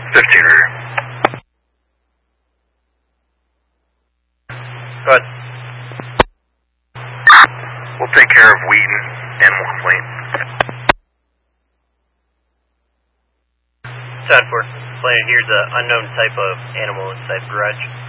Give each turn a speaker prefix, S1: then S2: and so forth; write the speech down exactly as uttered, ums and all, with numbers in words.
S1: fifteen rear.
S2: Go ahead.
S1: We'll take care of Wheaton, animal complaint.
S2: ten four. Planet, here's an unknown type of animal inside garage.